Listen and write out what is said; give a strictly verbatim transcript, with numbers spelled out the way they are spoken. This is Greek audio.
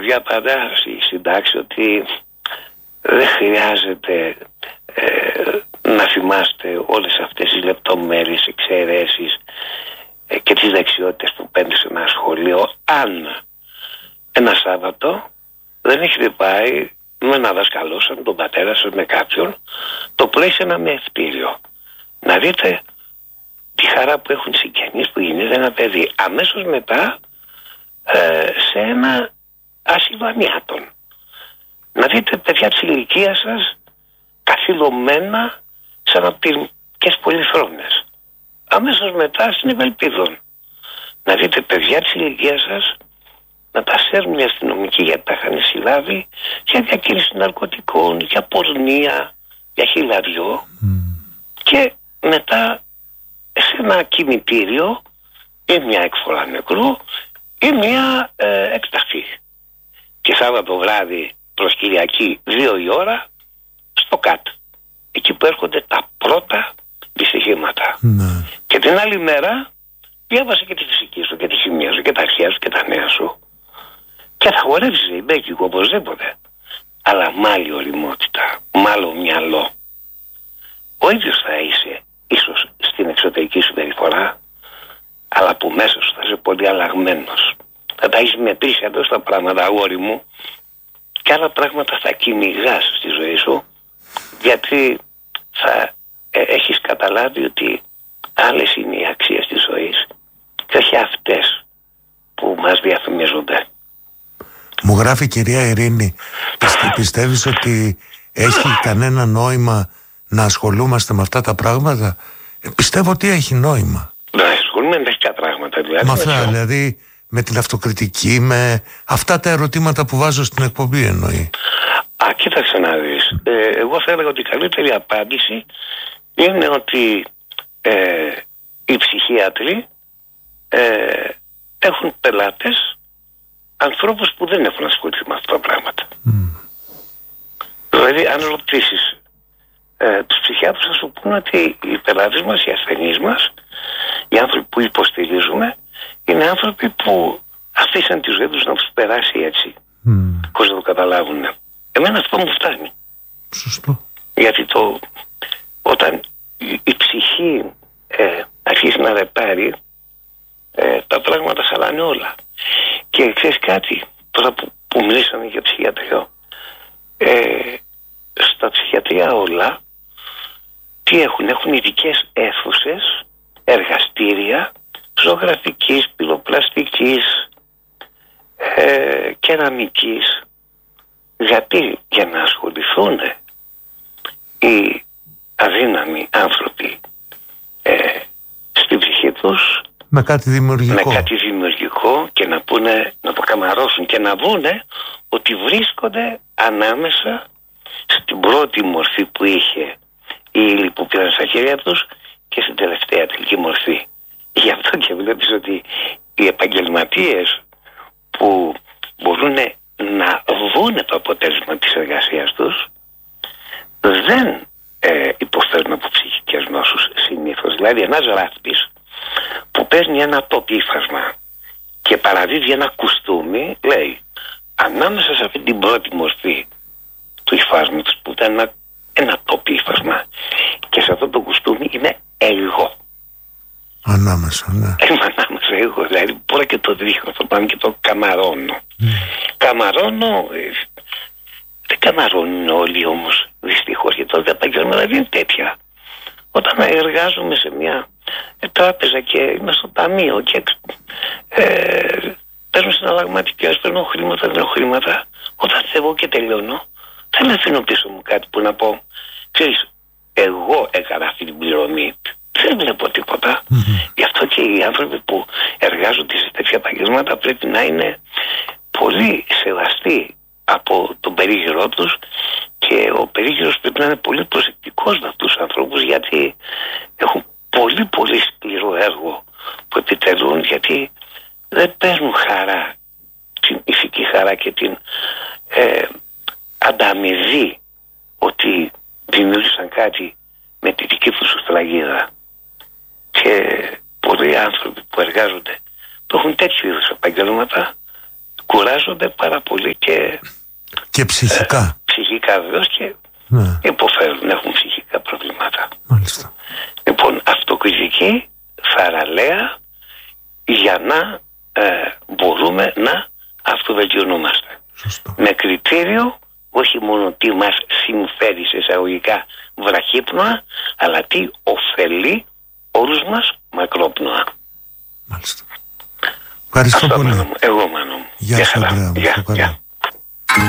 παιδιά πάντα στη συντάξη ότι δεν χρειάζεται ε, να θυμάστε όλες αυτές τις λεπτομέρειες, εξαιρέσεις ε, και τις δεξιότητες που παίρνει σε ένα σχολείο. Αν ένα Σάββατο δεν έχετε πάει με ένα δασκαλό σαν τον πατέρα σας, με κάποιον, το πρωί σε ένα μεευτήριο, να δείτε τη χαρά που έχουν οι συγγενείς που γίνεται ένα παιδί. Αμέσως μετά ε, σε ένα άσυλο ανιάτων. Να δείτε παιδιά της ηλικίας σας καθυλωμένα σε αναπτυρικές πολυθρόνες. Αμέσως μετά στην Ευελπίδων. Να δείτε παιδιά της ηλικίας σας να τα σέρνουν οι αστυνομικοί γιατί τα είχαν συλλάβει για διακίνηση ναρκωτικών, για πορνεία, για χιλαριό. Mm. Και μετά σε ένα κημητήριο ή μια έκφορα νεκρού ή μια ε, εκταφή. Και Σάββατο βράδυ προς Κυριακή δύο η ώρα στο ΚΑΤ. Εκεί που έρχονται τα πρώτα δυστυχήματα. Mm. Και την άλλη μέρα διάβασε και τη φυσική σου και τη χημεία σου και τα αρχαία σου και τα νέα σου. Και θα χορεύεις ρεμπέκικο οπωσδήποτε. Αλλά μάλλη ωριμότητα, μάλλον μυαλό. Ο ίδιος θα είσαι ίσως στην εξωτερική σου περιφορά, αλλά από μέσα σου θα είσαι πολύ αλλαγμένος. Θα τα έχεις μετρήσει εδώ στα πράγματα, αγόρι μου, και άλλα πράγματα θα κυνηγάς στη ζωή σου, γιατί θα ε, έχεις καταλάβει ότι άλλες είναι οι αξίες της ζωής και όχι αυτές που μας διαφημίζονται. Μου γράφει η κυρία Ειρήνη, πιστε, πιστεύεις ότι έχει κανένα νόημα να ασχολούμαστε με αυτά τα πράγματα? Ε, πιστεύω ότι έχει νόημα. Να ασχολούμαι με τέτοια πράγματα δηλαδή. Με αυτά, δηλαδή με την αυτοκριτική, με αυτά τα ερωτήματα που βάζω στην εκπομπή εννοεί. Α, κοίταξε να δεις. Ε, εγώ θα έλεγα ότι η καλύτερη απάντηση είναι ότι ε, οι ψυχίατροι ε, έχουν πελάτες ανθρώπους που δεν έχουν ασχοληθεί με αυτά τα πράγματα. Mm. Δηλαδή αν ρωτήσεις ε, τους ψυχιάτρους θα σου πούνε ότι οι πελάτες μας, οι ασθενείς μας, οι άνθρωποι που υποστηρίζουμε είναι άνθρωποι που αφήσαν τη ζωή τους να τους περάσει έτσι, mm. χωρίς να το καταλάβουν. Εμένα αυτό μου φτάνει. Σωστό. Γιατί το, όταν η, η ψυχή ε, αρχίσει να ρεπάρει, ε, τα πράγματα χαλάνε όλα. Και ξέρεις κάτι, τώρα που, που μιλήσαμε για ψυχιατρίο, ε, στα ψυχιατρία όλα τι έχουν, έχουν ειδικές αίθουσες, εργαστήρια ζωγραφικής, πυροπλαστικής, ε, κεραμικής. Γιατί? Για να ασχοληθούν οι αδύναμοι άνθρωποι ε, στην ψυχή τους με κάτι δημιουργικό. Με κάτι δημιουργικό και να πούνε, να το καμαρώσουν και να βούνε ότι βρίσκονται ανάμεσα στην πρώτη μορφή που είχε η ύλη που πήραν στα χέρια τους και στην τελευταία τελική μορφή. Γι' αυτό και βλέπεις ότι οι επαγγελματίες που μπορούν να βούνε το αποτέλεσμα της εργασίας τους δεν ε, υποφέρουν από ψυχικές νόσους συνήθως. Δηλαδή ένας ράφτης που παίρνει ένα τοπίφασμα και παραδίδει ένα κουστούμι, λέει ανάμεσα σε αυτή την πρώτη μορφή του υφάσματος που ήταν ένα, ένα τοπίφασμα και σε αυτό το κουστούμι είναι εγώ. Ανάμεσα, ναι. Είμαι ανάμεσα εγώ, δηλαδή μπορώ και το δείχνω, το πάμε και το καμαρώνω. Mm. Καμαρώνω, δεν καμαρώνουν όλοι όμως δυστυχώς, γιατί όλα τα επαγγέλματα δεν είναι τέτοια. Όταν εργάζομαι σε μια τράπεζα και είμαι στο ταμείο και ε, παίρνω συναλλαγματικές, παίρνω χρήματα, παίρνω χρήματα, όταν φεύγω και τελειώνω, δεν αφήνω πίσω μου κάτι που να πω, ξέρεις, εγώ έκανα αυτή την πληρωμή. Δεν βλέπω τίποτα. Mm-hmm. Γι' αυτό και οι άνθρωποι που εργάζονται σε τέτοια επαγγέλματα πρέπει να είναι πολύ σεβαστοί από τον περίγυρό τους και ο περίγυρος πρέπει να είναι πολύ προσεκτικός με αυτούς τους ανθρώπους, γιατί έχουν πολύ πολύ σκληρό έργο που επιτελούν, γιατί δεν παίρνουν χαρά, την ηθική χαρά και την ε, ανταμοιβή ότι δημιούργησαν κάτι με τη δική τους σφραγίδα. Και πολλοί άνθρωποι που εργάζονται που έχουν τέτοιου είδους επαγγέλματα κουράζονται πάρα πολύ και, και ψυχικά. Ε, ψυχικά βεβαίως και ναι. υποφέρουν, έχουν ψυχικά προβλήματα. Μάλιστα. Λοιπόν, αυτοκριτική θαραλέα για να ε, μπορούμε να αυτοβελτιωνόμαστε. Σωστό. Με κριτήριο όχι μόνο τι μας συμφέρει σε εισαγωγικά βραχύπνοα, αλλά τι ωφελεί όλους μας μακρόπνοα. Μάλιστα. Ευχαριστώ Αυτό πολύ. Μάνο μου. Εγώ Μάνο μου. Γεια σας Ανδρέα μου. Γεια.